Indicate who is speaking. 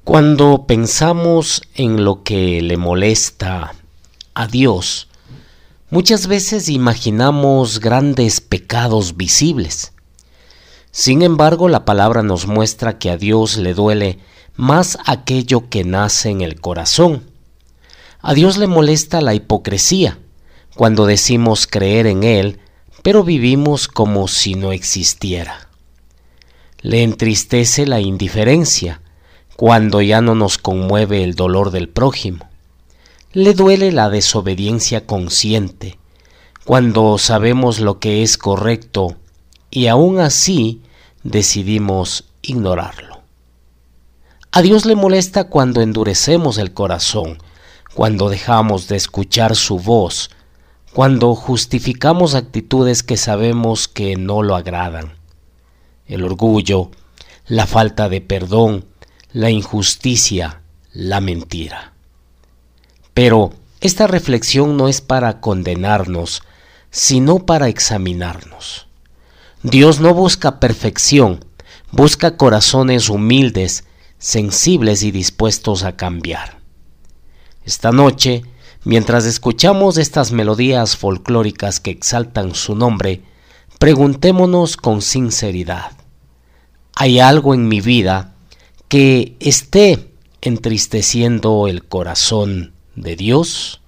Speaker 1: Cuando pensamos en lo que le molesta a Dios, muchas veces imaginamos grandes pecados visibles. Sin embargo, la palabra nos muestra que a Dios le duele más aquello que nace en el corazón. A Dios le molesta la hipocresía, cuando decimos creer en Él, pero vivimos como si no existiera. Le entristece la indiferencia, cuando ya no nos conmueve el dolor del prójimo. Le duele la desobediencia consciente, cuando sabemos lo que es correcto y aún así decidimos ignorarlo. A Dios le molesta cuando endurecemos el corazón, cuando dejamos de escuchar su voz, cuando justificamos actitudes que sabemos que no lo agradan. El orgullo, la falta de perdón, la injusticia, la mentira. Pero esta reflexión no es para condenarnos, sino para examinarnos. Dios no busca perfección, busca corazones humildes, sensibles y dispuestos a cambiar. Esta noche, mientras escuchamos estas melodías folclóricas que exaltan su nombre, preguntémonos con sinceridad: ¿hay algo en mi vida que esté entristeciendo el corazón de Dios?